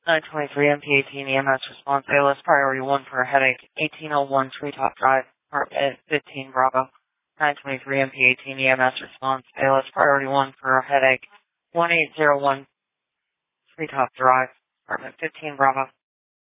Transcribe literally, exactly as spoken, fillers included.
nine twenty-three M P eighteen E M S response. A L S priority one for a headache. eighteen oh one Treetop Drive, apartment fifteen Bravo. nine twenty-three M P eighteen E M S response. A L S priority one for a headache. one eight zero one Treetop Drive, apartment fifteen Bravo.